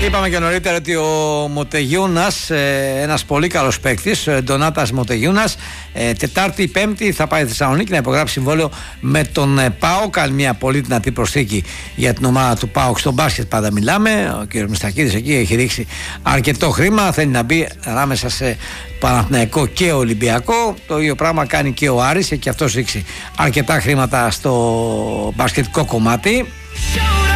Είπαμε και νωρίτερα ότι ο Μοτεγιούνας, ένας πολύ καλός παίκτης, ο Ντονάτας Μοτεγιούνας, Τετάρτη, Πέμπτη θα πάει στη Θεσσαλονίκη να υπογράψει συμβόλαιο με τον ΠΑΟΚ. Κάνει μια πολύ δυνατή προσθήκη για την ομάδα του ΠΑΟΚ. Στο μπάσκετ πάντα μιλάμε. Ο κ. Μιστακίδης εκεί έχει ρίξει αρκετό χρήμα. Θέλει να μπει ανάμεσα σε Παναθηναϊκό και Ολυμπιακό. Το ίδιο πράγμα κάνει και ο Άρης. Έχει και αυτός ρίξει αρκετά χρήματα στο μπασκετικό κομμάτι.